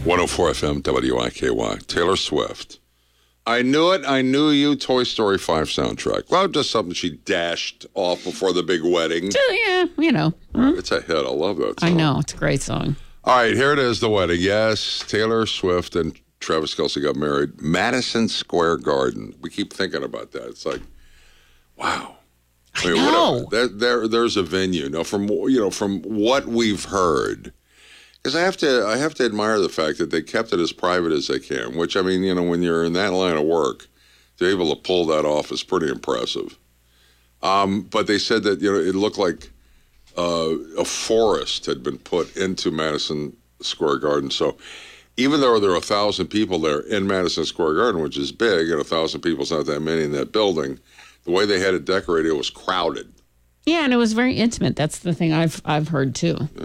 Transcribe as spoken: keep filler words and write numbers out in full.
one oh four F M W I K Y. Taylor Swift. I knew it. I knew you. Toy Story five soundtrack. Well, just something she dashed off before the big wedding. Yeah, you know. Hmm? It's a hit. I love that song. I know. It's a great song. All right, here it is, the wedding. Yes, Taylor Swift and Travis Kelce got married. Madison Square Garden. We keep thinking about that. It's like, wow. I, mean, I know. There, there, there's a venue. Now, from you know, from what we've heard, because I have to, I have to admire the fact that they kept it as private as they can. Which I mean, you know, when you're in that line of work, to be able to pull that off is pretty impressive. Um, but they said that you know it looked like uh, a forest had been put into Madison Square Garden. So even though there are a thousand people there in Madison Square Garden, which is big, and a thousand people's not that many in that building, the way they had it decorated, it was crowded. Yeah, and it was very intimate. That's the thing I've I've heard too.